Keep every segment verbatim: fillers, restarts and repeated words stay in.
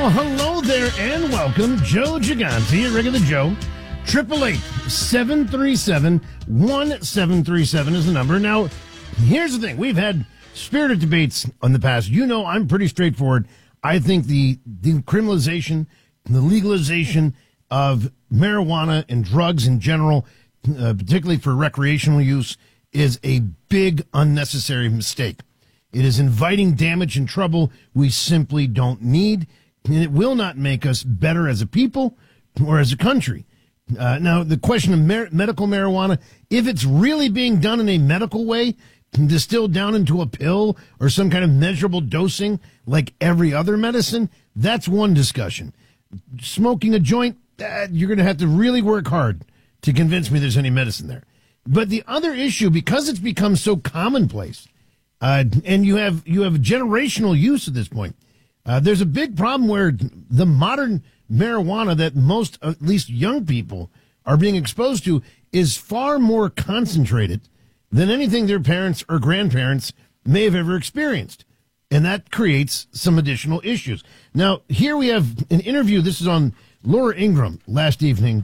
Well, hello there and welcome. Joe Gigante, regular Joe. eight eight eight, seven three seven, one seven three seven is the number. Now, here's the thing. We've had spirited debates in the past. You know I'm pretty straightforward. I think the, the criminalization, the legalization of marijuana and drugs in general, uh, particularly for recreational use, is a big unnecessary mistake. It is inviting damage and trouble we simply don't need, and it will not make us better as a people or as a country. Uh, now, the question of mer- medical marijuana, if it's really being done in a medical way, distilled down into a pill or some kind of measurable dosing like every other medicine, that's one discussion. Smoking a joint, uh, you're going to have to really work hard to convince me there's any medicine there. But the other issue, because it's become so commonplace, uh, and you have you have generational use at this point, uh, there's a big problem where the modern marijuana that most, at least young people, are being exposed to is far more concentrated than anything their parents or grandparents may have ever experienced. And that creates some additional issues. Now, here we have an interview. This is on Laura Ingraham last evening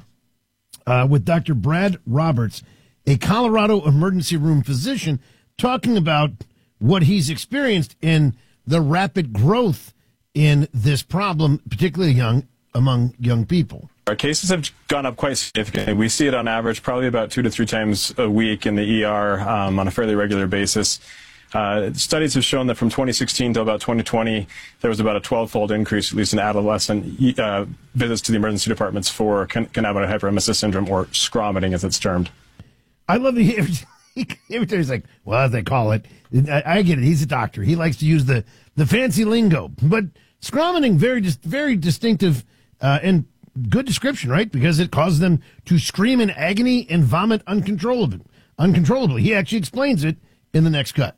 uh, with Doctor Brad Roberts, a Colorado emergency room physician, talking about what he's experienced in the rapid growth in this problem, particularly young among young people. Our cases have gone up quite significantly. We see it on average probably about two to three times a week in the E R um, on a fairly regular basis. Uh, studies have shown that from twenty sixteen to about twenty twenty, there was about a twelve-fold increase, at least in adolescent uh, visits to the emergency departments for can- cannabinoid hyperemesis syndrome, or scromiting as it's termed. I love the every time he's like, well, as they call it. I, I get it. He's a doctor. He likes to use the, the fancy lingo. But scromiting, very, very distinctive uh, and good description, right? Because it causes them to scream in agony and vomit uncontrollably. Uncontrollably. He actually explains it in the next cut.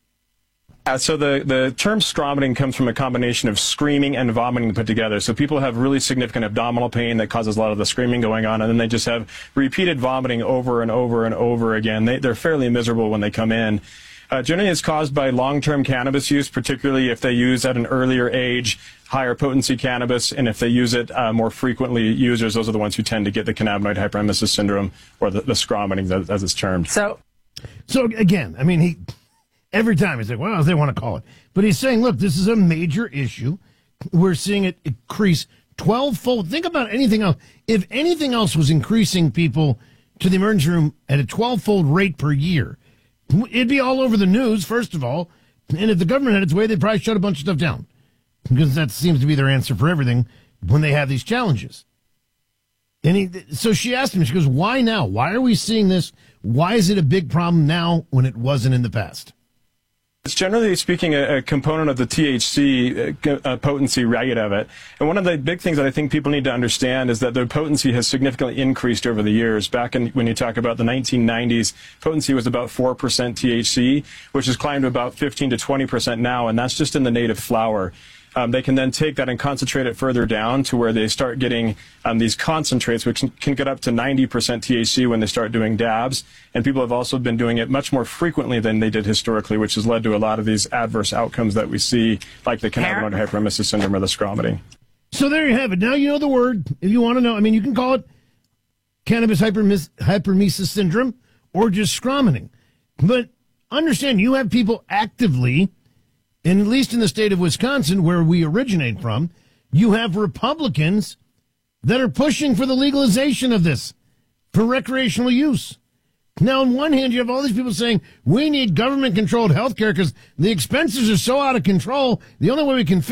Uh, so the, the term scromiting comes from a combination of screaming and vomiting put together. So people have really significant abdominal pain that causes a lot of the screaming going on, and then they just have repeated vomiting over and over and over again. They, they're fairly miserable when they come in. Uh, generally, it's caused by long-term cannabis use, particularly if they use at an earlier age higher potency cannabis, and if they use it uh, more frequently, users, those are the ones who tend to get the cannabinoid hyperemesis syndrome, or the, the scromiting, as, as it's termed. So, so again, I mean, he... Every time he's like, well, as they want to call it. But he's saying, look, this is a major issue. We're seeing it increase twelve-fold. Think about anything else. If anything else was increasing people to the emergency room at a twelve-fold rate per year, it'd be all over the news, first of all. And if the government had its way, they'd probably shut a bunch of stuff down. Because that seems to be their answer for everything when they have these challenges. And he, so she asked him, she goes, why now? Why are we seeing this? Why is it a big problem now when it wasn't in the past? It's generally speaking a, a component of the T H C uh, uh, potency rate of it. And one of the big things that I think people need to understand is that the potency has significantly increased over the years. Back in, when you talk about the nineteen nineties, potency was about four percent T H C, which has climbed to about fifteen to twenty percent now, and that's just in the native flower. Um, they can then take that and concentrate it further down to where they start getting um, these concentrates, which can, can get up to ninety percent T H C when they start doing dabs. And people have also been doing it much more frequently than they did historically, which has led to a lot of these adverse outcomes that we see, like the cannabinoid hyperemesis syndrome or the scromiting. So there you have it. Now you know the word. If you want to know, I mean, you can call it cannabis hypermes- hyperemesis syndrome or just scromiting. But understand, you have people actively, and at least in the state of Wisconsin, where we originate from, you have Republicans that are pushing for the legalization of this for recreational use. Now, on one hand, you have all these people saying, we need government-controlled health care because the expenses are so out of control, the only way we can fix